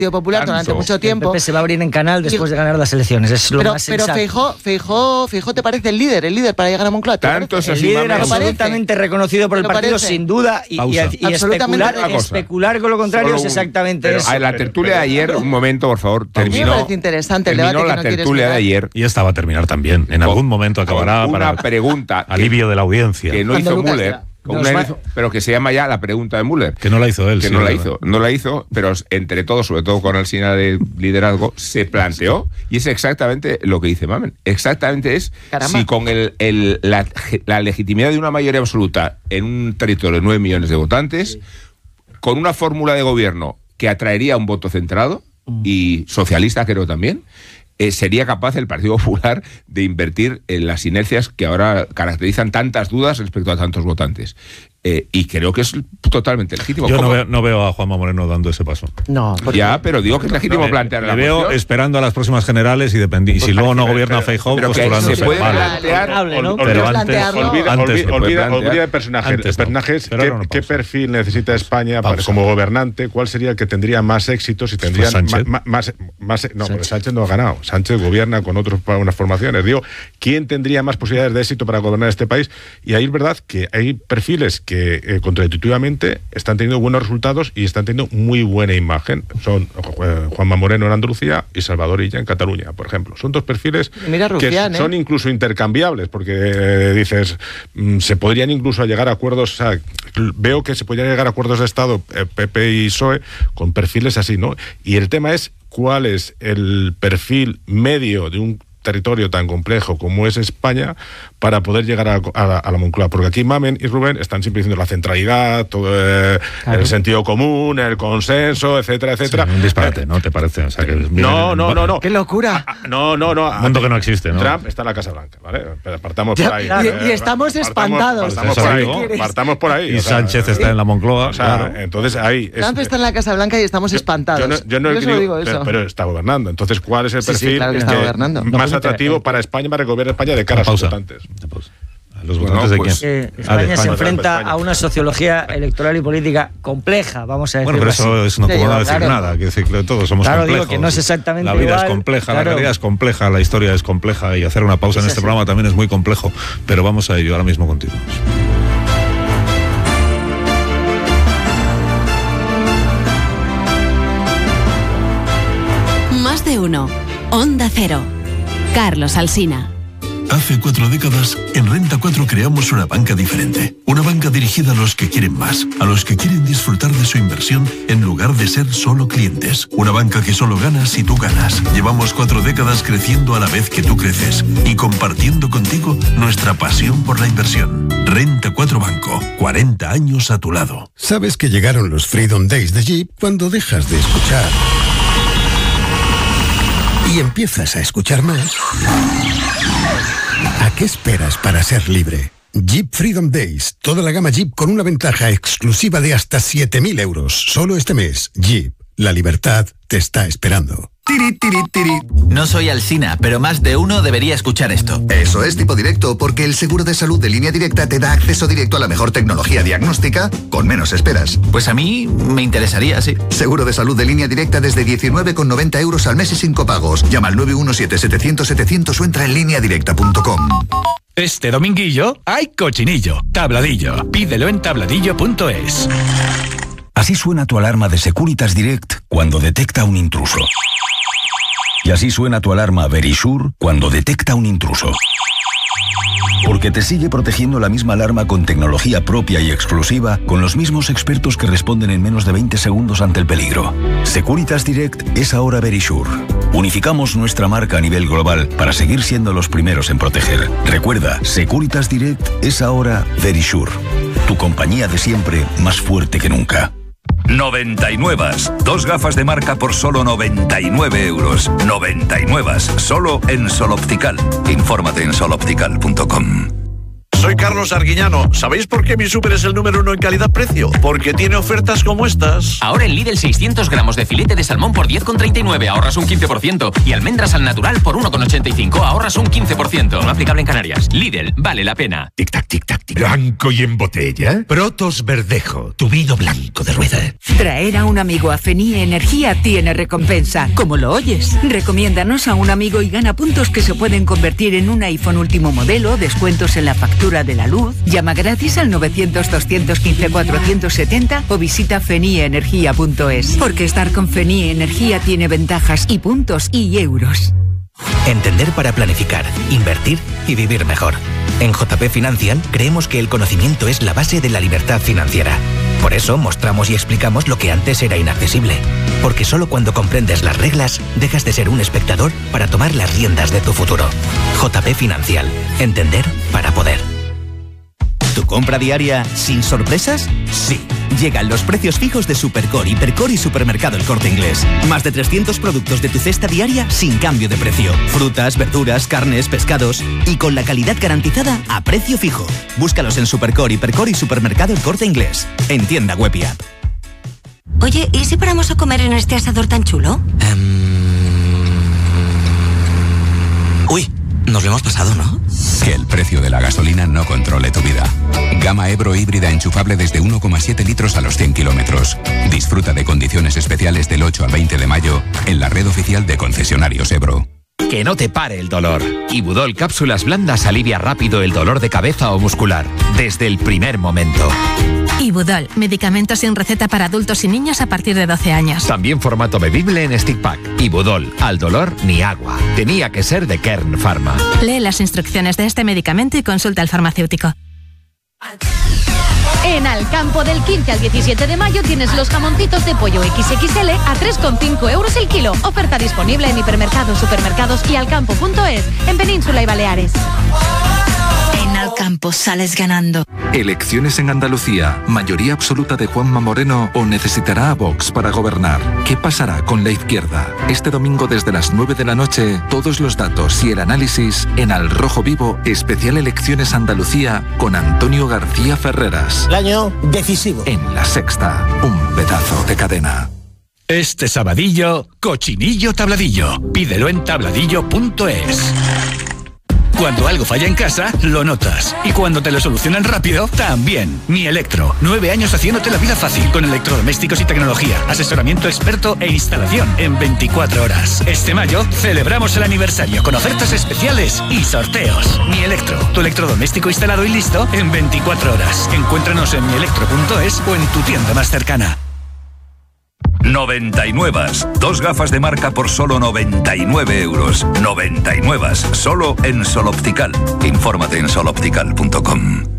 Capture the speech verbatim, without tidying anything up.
Popular tanto, durante mucho tiempo. El P P se va a abrir en canal después y, de ganar las elecciones, es lo pero, más pero sensato. Feijóo, Feijóo, Feijóo te parece el líder, el líder para llegar a Moncloa. Tanto es el así, líder Mamen. absolutamente reconocido por el partido, parece? sin duda, y, y, y especular, especular con lo contrario Solo es un, exactamente pero, eso. A la tertulia de ayer, un momento, por favor, terminó. Me parece interesante el debate terminó que la no quieres tertulia mirar. de ayer. Y esta va a terminar también. En algún momento acabará Una para pregunta alivio de la audiencia. Que no Cuando hizo Lucas Müller. ya. Con Nos una va- hizo, pero que se llama ya la pregunta de Müller. Que no la hizo él. Que sí, no la verdad. hizo, no la hizo, pero entre todos, sobre todo con Alsina de liderazgo, se planteó, y es exactamente lo que dice Mamen. Exactamente es Caramba. si con el, el, la, la legitimidad de una mayoría absoluta en un territorio de nueve millones de votantes, sí. con una fórmula de gobierno que atraería un voto centrado, mm. y socialista creo también, Eh, sería capaz el Partido Popular de invertir en las inercias que ahora caracterizan tantas dudas respecto a tantos votantes. Eh, y creo que es totalmente legítimo. Yo no ¿Cómo? veo, no veo a Juanma Moreno dando ese paso. No, Ya, pero digo que es legítimo No, plantear le la veo cuestión. esperando a las próximas generales y, dependi- y si Pues luego no pero- gobierna pero- Feijóo, pero que postulándose. se puede Vale. plantear, Razonable, ¿no? Pero Pero antes, plantearlo. Olvida, antes olvida, se puede olvida, plantear. olvida de personajes. Antes no. personajes Pero ¿qué, ahora no, ¿Qué pausa. perfil necesita España para, Pausa. como gobernante? ¿Cuál sería el que tendría más éxito si tendrían Sánchez. ma- ma- más, más, no, Sánchez. porque Sánchez no ha ganado. Sánchez gobierna con otros para unas formaciones. Digo, ¿quién tendría más posibilidades de éxito para gobernar este país? Y ahí es verdad que hay perfiles que eh, contraintuitivamente están teniendo buenos resultados y están teniendo muy buena imagen. Son eh, Juanma Moreno en Andalucía y Salvador Illa en Cataluña, por ejemplo. Son dos perfiles Mira, que Rufián, son ¿eh? incluso intercambiables, porque eh, dices, mm, se podrían incluso llegar a acuerdos, o sea, veo que se podrían llegar a acuerdos de Estado, eh, P P y P S O E, con perfiles así, ¿no? Y el tema es cuál es el perfil medio de un territorio tan complejo como es España para poder llegar a, a, la, a la Moncloa, porque aquí Mamen y Rubén están siempre diciendo la centralidad, todo, eh, Claro. el sentido común, el consenso, etcétera, etcétera. Sí, un disparate, ¿no? ¿Te parece? O sea, que viene- No, no, no, no. ¡Qué locura! Ah, No, no, no. Mundo que no existe, ¿no? Trump está en la Casa Blanca, ¿vale? Pero partamos Ya, por ahí. y- Eh, y estamos partamos- espantados. Partamos Eso por ahí. digo. Partamos por ahí. Y o sea, Sánchez está en la Moncloa, O sea, claro. entonces ahí. es- Trump está en la Casa Blanca y estamos yo- espantados. Yo no, yo no he Yo solo querido- digo pero, eso. pero está gobernando. Entonces, ¿cuál es el Sí, sí, perfil claro que es está gobernando. más No, atractivo eh, para España, para que gobierne España de cara a sus Pausa. votantes? ¿A los Bueno, votantes pues, de quién? Eh, Ah, España, de se España. enfrenta España. a una sociología electoral y política compleja, vamos a decirlo Bueno, pero eso así. es no Sí, como no decir claro. nada, que decir que todos somos Claro, digo complejos. que no es exactamente La vida igual, es compleja, claro. la realidad es compleja, la historia es compleja y hacer una pausa Es en este así. programa también es muy complejo, pero vamos a ello, ahora mismo continuamos. Más de uno. Onda Cero. Carlos Alsina. Hace cuatro décadas, en Renta cuatro creamos una banca diferente. Una banca dirigida a los que quieren más, a los que quieren disfrutar de su inversión en lugar de ser solo clientes. Una banca que solo gana si tú ganas. Llevamos cuatro décadas creciendo a la vez que tú creces y compartiendo contigo nuestra pasión por la inversión. Renta cuatro Banco, cuarenta años a tu lado. Sabes que llegaron los Freedom Days de Jeep cuando dejas de escuchar y empiezas a escuchar más. ¿A qué esperas para ser libre? Jeep Freedom Days. Toda la gama Jeep con una ventaja exclusiva de hasta siete mil euros. Solo este mes. Jeep. La libertad te está esperando. Tiri, tiri, tiri. No soy Alsina, pero más de uno debería escuchar esto. Eso es Tipo Directo, porque el seguro de salud de Línea Directa te da acceso directo a la mejor tecnología diagnóstica con menos esperas. Pues a mí me interesaría, sí. Seguro de salud de Línea Directa desde diecinueve con noventa euros al mes y cinco pagos. Llama al nueve uno siete, setecientos, setecientos o entra en línea directa punto com. Este dominguillo hay cochinillo, tabladillo. Pídelo en tabladillo punto es. Así suena tu alarma de Securitas Direct cuando detecta un intruso. Y así suena tu alarma Verisure cuando detecta un intruso. Porque te sigue protegiendo la misma alarma con tecnología propia y exclusiva, con los mismos expertos que responden en menos de veinte segundos ante el peligro. Securitas Direct es ahora Verisure. Unificamos nuestra marca a nivel global para seguir siendo los primeros en proteger. Recuerda, Securitas Direct es ahora Verisure. Tu compañía de siempre más fuerte que nunca. noventa y nueve. Dos gafas de marca por solo noventa y nueve euros. noventa y nueve. Solo en Sol Optical. Infórmate en sol optical punto com. soy Carlos Arguiñano. ¿Sabéis por qué mi súper es el número uno en calidad-precio? Porque tiene ofertas como estas. Ahora en Lidl seiscientos gramos de filete de salmón por diez con treinta y nueve, ahorras un quince por ciento. Y almendras al natural por uno con ochenta y cinco, ahorras un quince por ciento. No aplicable en Canarias. Lidl, vale la pena. Tic-tac, tic-tac, tic. ¿Blanco y en botella? Protos Verdejo, tu vino blanco de rueda. Traer a un amigo a Fenie Energía tiene recompensa. Como lo oyes. Recomiéndanos a un amigo y gana puntos que se pueden convertir en un iPhone último modelo, descuentos en la factura de la luz. Llama gratis al novecientos, doscientos quince, cuatrocientos setenta o visita fenieenergia punto es. Porque estar con Fenie Energía tiene ventajas y puntos y euros. Entender para planificar, invertir y vivir mejor. En J P Financial creemos que el conocimiento es la base de la libertad financiera. Por eso mostramos y explicamos lo que antes era inaccesible. Porque solo cuando comprendes las reglas, dejas de ser un espectador para tomar las riendas de tu futuro. J P Financial. Entender para poder. ¿Tu compra diaria sin sorpresas? Sí. Llegan los precios fijos de Supercore, Hipercore y Supermercado El Corte Inglés. Más de trescientos productos de tu cesta diaria sin cambio de precio. Frutas, verduras, carnes, pescados y con la calidad garantizada a precio fijo. Búscalos en Supercore, Hipercore y Supermercado El Corte Inglés. En tienda web y app. Oye, ¿y si paramos a comer en este asador tan chulo? Um... Uy, nos lo hemos pasado, ¿no? Que el precio de la gasolina no controle tu vida. Gama Ebro híbrida enchufable desde uno coma siete litros a los cien kilómetros. Disfruta de condiciones especiales del ocho al veinte de mayo en la red oficial de concesionarios Ebro. Que no te pare el dolor. Ibudol Cápsulas Blandas alivia rápido el dolor de cabeza o muscular, desde el primer momento. Ibudol, medicamentos sin receta para adultos y niños a partir de doce años. También formato bebible en stick pack. Ibudol, al dolor ni agua. Tenía que ser de Kern Pharma. Lee las instrucciones de este medicamento y consulta al farmacéutico. En Alcampo del quince al diecisiete de mayo tienes los jamoncitos de pollo equis equis ele a tres con cinco euros el kilo. Oferta disponible en hipermercados, supermercados y alcampo punto es en Península y Baleares. En Alcampo sales ganando. Elecciones en Andalucía. ¿Mayoría absoluta de Juanma Moreno o necesitará a Vox para gobernar? ¿Qué pasará con la izquierda? Este domingo desde las nueve de la noche, todos los datos y el análisis en Al Rojo Vivo, especial Elecciones Andalucía con Antonio García Ferreras. El año decisivo. En La Sexta, un pedazo de cadena. Este sabadillo, cochinillo tabladillo. Pídelo en tabladillo punto es. Cuando algo falla en casa, lo notas. Y cuando te lo solucionan rápido, también. Mi Electro. Nueve años haciéndote la vida fácil. Con electrodomésticos y tecnología. Asesoramiento experto e instalación en veinticuatro horas. Este mayo celebramos el aniversario con ofertas especiales y sorteos. Mi Electro. Tu electrodoméstico instalado y listo en veinticuatro horas. Encuéntranos en mi electro punto es o en tu tienda más cercana. noventa y nueve. Dos gafas de marca por solo noventa y nueve euros. noventa y nueve. Solo en Sol Optical. Infórmate en sol optical punto com.